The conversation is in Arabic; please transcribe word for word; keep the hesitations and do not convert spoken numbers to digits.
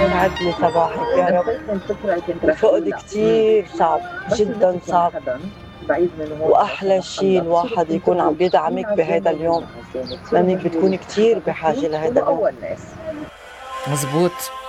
يسعد لي صباحك يا رب. الفقد كتير صعب، جدا صعب، وأحلى شيء الواحد يكون عم بيدعمك بهذا اليوم، لأنك بتكوني كتير بحاجة لهذا اليوم. مزبوط.